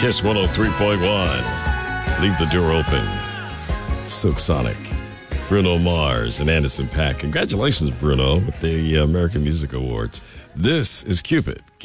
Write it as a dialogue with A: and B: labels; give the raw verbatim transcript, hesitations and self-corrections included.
A: Kiss one oh three point one. Leave the door open. Silk Sonic. Bruno Mars and Anderson .Paak. Congratulations, Bruno, with the American Music Awards. This is Cupid.